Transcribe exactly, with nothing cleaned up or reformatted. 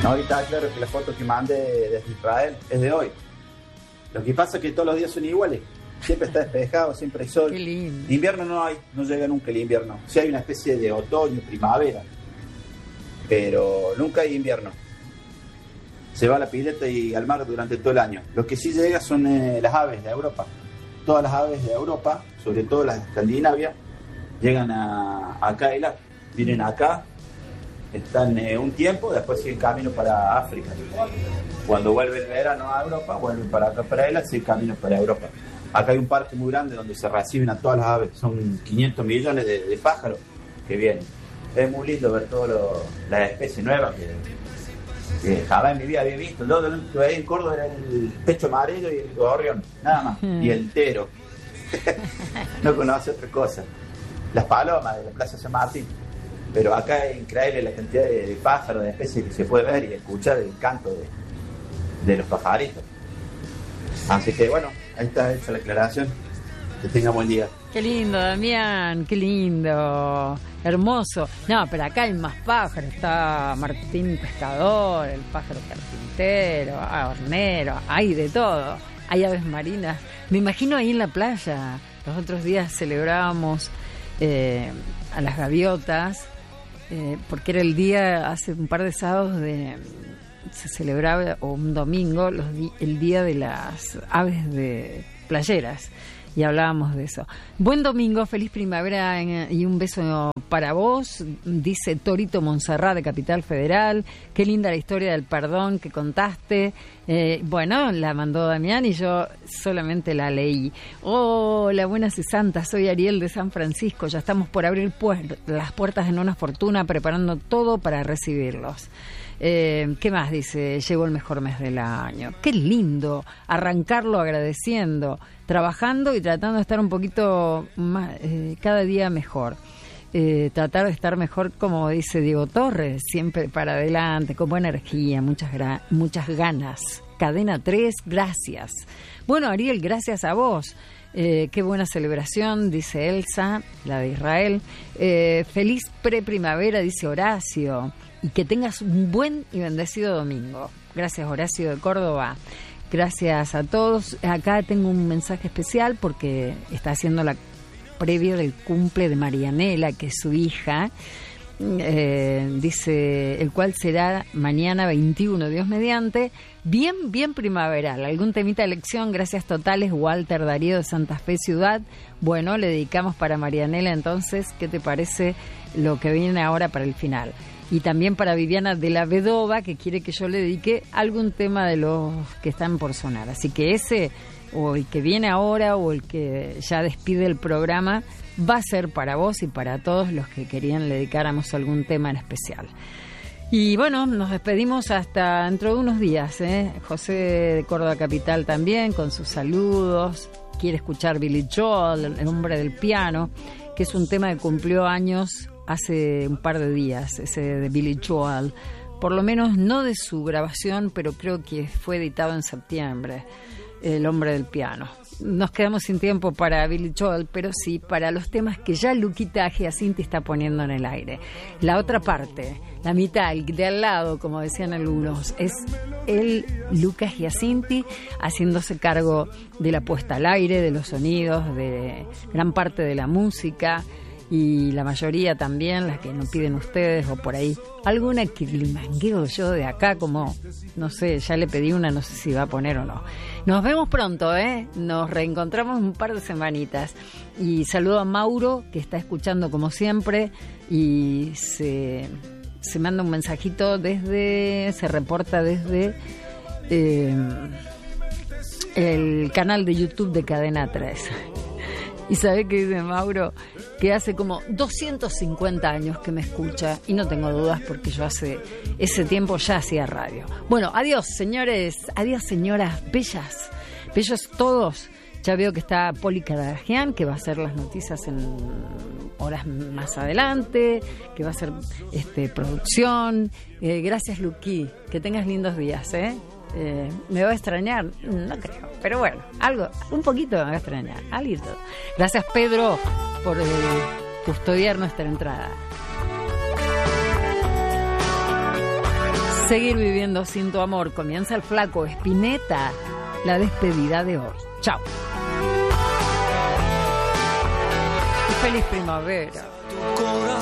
No, ahorita claro que la foto que mandé desde Israel es de hoy. Lo que pasa es que todos los días son iguales. Siempre está despejado, siempre hay sol. Qué lindo. Invierno no hay, no llega nunca el invierno. Sí hay una especie de otoño, primavera, pero nunca hay invierno. Se va a la pileta y al mar durante todo el año. Lo que sí llega son eh, las aves de Europa. Todas las aves de Europa, sobre todo las de Escandinavia, llegan a, a Kailash. Vienen acá, están eh, un tiempo, después siguen camino para África. Cuando vuelve el verano a Europa, vuelven para acá, para Kailash, siguen camino para Europa. Acá hay un parque muy grande donde se reciben a todas las aves. Son quinientos millones de, de pájaros que vienen. Es muy lindo ver todas las especies nuevas que, que jamás en mi vida había visto. Yo lo que veía en Córdoba era el pecho amarillo y el gorrión, nada más. Y el tero. No conoce otra cosa. Las palomas de la Plaza San Martín. Pero acá es increíble la cantidad de, de pájaros, de especies que se puede ver y escuchar el canto de, de los pajaritos. Así que bueno, ahí está hecha la aclaración. Que tenga buen día. Qué lindo, Damián, qué lindo, hermoso. No, pero acá hay más pájaros. Está Martín Pescador, el pájaro carpintero, hornero, hay de todo. Hay aves marinas. Me imagino ahí en la playa. Los otros días celebrábamos eh, a las gaviotas, eh, porque era el día, hace un par de sábados, de, se celebraba, o un domingo, los di, el día de las aves de playeras. Y hablábamos de eso. Buen domingo, feliz primavera y un beso para vos, dice Torito Montserrat de Capital Federal. Qué linda la historia del perdón que contaste. Eh, bueno, la mandó Damián y yo solamente la leí. Hola, buenas y santas, soy Ariel de San Francisco. Ya estamos por abrir pu- las puertas de Nona Fortuna, preparando todo para recibirlos. Eh, ¿Qué más dice? Llegó el mejor mes del año. Qué lindo arrancarlo agradeciendo, trabajando y tratando de estar un poquito más, eh, cada día mejor. Eh, tratar de estar mejor, como dice Diego Torres, siempre para adelante, con buena energía, muchas, gra- muchas ganas. Cadena tres, gracias. Bueno, Ariel, gracias a vos. Eh, qué buena celebración, dice Elsa, la de Israel. Eh, feliz pre-primavera, dice Horacio. Y que tengas un buen y bendecido domingo. Gracias, Horacio de Córdoba. Gracias a todos. Acá tengo un mensaje especial porque está haciendo la previa del cumple de Marianela, que es su hija. Eh, dice, el cual será mañana veintiuno, Dios mediante. Bien, bien primaveral. ¿Algún temita de elección? Gracias totales, Walter Darío de Santa Fe Ciudad. Bueno, le dedicamos para Marianela entonces. ¿Qué te parece lo que viene ahora para el final? Y también para Viviana de la Vedova, que quiere que yo le dedique algún tema de los que están por sonar. Así que ese, o el que viene ahora, o el que ya despide el programa, va a ser para vos y para todos los que querían le dedicáramos algún tema en especial. Y bueno, nos despedimos hasta dentro de unos días, ¿eh? José de Córdoba Capital también, con sus saludos. Quiere escuchar Billy Joel, el hombre del piano, que es un tema que cumplió años hace un par de días, ese de Billy Joel, por lo menos no de su grabación, pero creo que fue editado en septiembre, El hombre del piano. Nos quedamos sin tiempo para Billy Joel, pero sí para los temas que ya Luquita Giacinti está poniendo en el aire. La otra parte, la mitad, el de al lado, como decían algunos, es el Lucas Giacinti haciéndose cargo de la puesta al aire, de los sonidos, de gran parte de la música. Y la mayoría también, las que nos piden ustedes, o por ahí alguna que le mangueo yo de acá, como, no sé, ya le pedí una, no sé si va a poner o no. Nos vemos pronto, ¿eh? Nos reencontramos un par de semanitas. Y saludo a Mauro, que está escuchando como siempre, y se, se manda un mensajito desde, se reporta desde eh, el canal de YouTube de Cadena tres. Y sabe que dice Mauro, que hace como doscientos cincuenta años que me escucha, y no tengo dudas porque yo hace ese tiempo ya hacía radio. Bueno, adiós señores, adiós señoras bellas, bellos todos. Ya veo que está Poli Kardashian, que va a hacer las noticias en horas más adelante, que va a hacer este, producción. Eh, gracias Luqui, que tengas lindos días, ¿eh? Eh, ¿Me va a extrañar? No creo, pero bueno, algo, un poquito me va a extrañar, algo. Gracias Pedro por eh, custodiar nuestra entrada. Seguir viviendo sin tu amor. Comienza el Flaco Spinetta, la despedida de hoy. Chao. Feliz primavera.